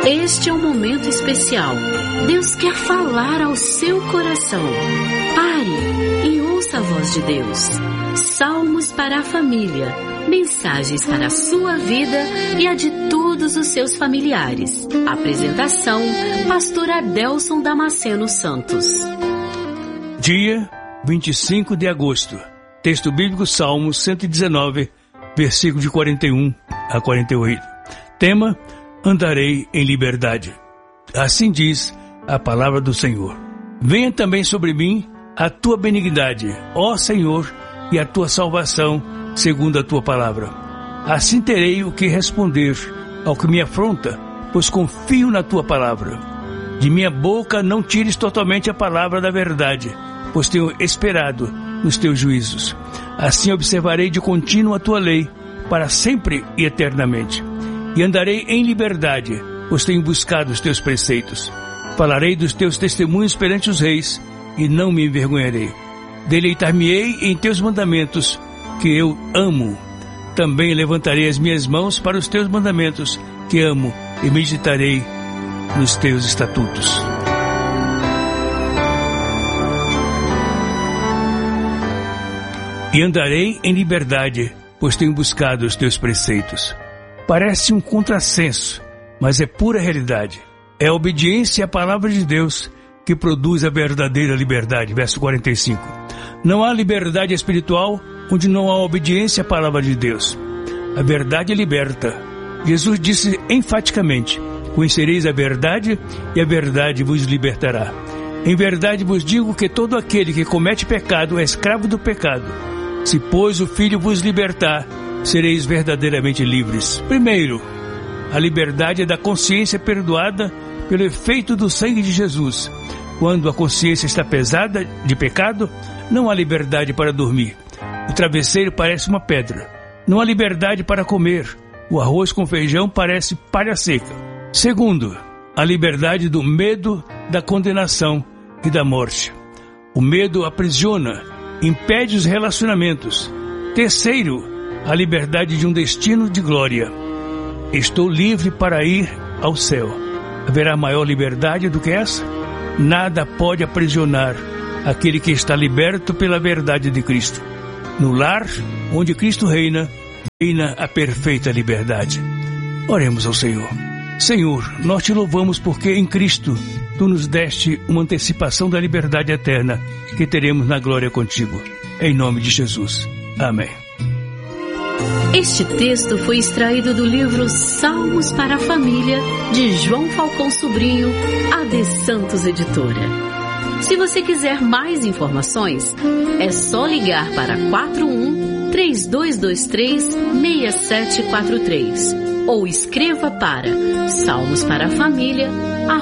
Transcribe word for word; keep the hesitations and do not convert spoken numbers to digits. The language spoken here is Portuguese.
Este é um momento especial. Deus quer falar ao seu coração. Pare e ouça a voz de Deus. Salmos para a família. Mensagens para a sua vida e a de todos os seus familiares. Apresentação, Pastor Adelson Damasceno Santos. Dia vinte e cinco de agosto. Texto bíblico, Salmos cento e dezenove, versículo de quarenta e um a quarenta e oito. Tema: andarei em liberdade. Assim diz a palavra do Senhor. Venha também sobre mim a tua benignidade, ó Senhor, e a tua salvação, segundo a tua palavra. Assim terei o que responder ao que me afronta, pois confio na tua palavra. De minha boca não tires totalmente a palavra da verdade, pois tenho esperado nos teus juízos. Assim observarei de contínuo a tua lei, para sempre e eternamente. E andarei em liberdade, pois tenho buscado os teus preceitos. Falarei dos teus testemunhos perante os reis, e não me envergonharei. Deleitar-me-ei em teus mandamentos, que eu amo. Também levantarei as minhas mãos para os teus mandamentos, que amo, e meditarei nos teus estatutos. E andarei em liberdade, pois tenho buscado os teus preceitos. Parece um contrassenso, mas é pura realidade. É a obediência à palavra de Deus que produz a verdadeira liberdade. Verso quarenta e cinco. Não há liberdade espiritual onde não há obediência à palavra de Deus. A verdade liberta. Jesus disse enfaticamente: conhecereis a verdade e a verdade vos libertará. Em verdade vos digo que todo aquele que comete pecado é escravo do pecado. Se, pois, o Filho vos libertar, sereis verdadeiramente livres. Primeiro, a liberdade é da consciência perdoada pelo efeito do sangue de Jesus. Quando a consciência está pesada de pecado, não há liberdade para dormir. O travesseiro parece uma pedra. Não há liberdade para comer. O arroz com feijão parece palha seca. Segundo, a liberdade do medo da condenação e da morte. O medo aprisiona, impede os relacionamentos. Terceiro, a liberdade de um destino de glória. Estou livre para ir ao céu. Haverá maior liberdade do que essa? Nada pode aprisionar aquele que está liberto pela verdade de Cristo. No lar onde Cristo reina, reina a perfeita liberdade. Oremos ao Senhor. Senhor, nós te louvamos porque em Cristo tu nos deste uma antecipação da liberdade eterna que teremos na glória contigo. Em nome de Jesus. Amém. Este texto foi extraído do livro Salmos para a Família, de João Falcão Sobrinho, A D Santos Editora. Se você quiser mais informações, é só ligar para quatro um, três dois dois três, seis sete quatro três ou escreva para salmos para a família